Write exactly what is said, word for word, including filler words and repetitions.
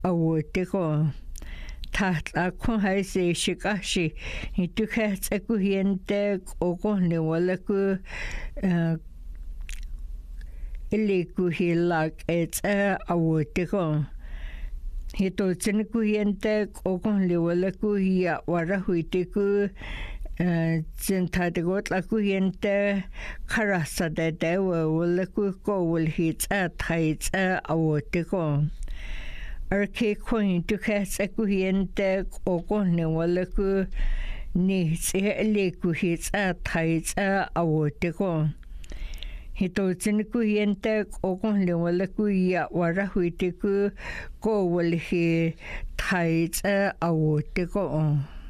awutiko tatla kun haisi shikashi itukhatsa kuhiente okohne walaku ilikuhilak etsa awutiko hitotsin kuhiente okohne walaku ya warahuitiku Zintadigot kuhiente karasa de dewa walaku ko wilhitsa taitsa awutiko Arke coin to cast a kuhiente okohne walaku ni tse kuhits a taits a awotiko. Hitotsin kuhiente okohne walaku ya warahuitiku ko walhi taits a awotiko.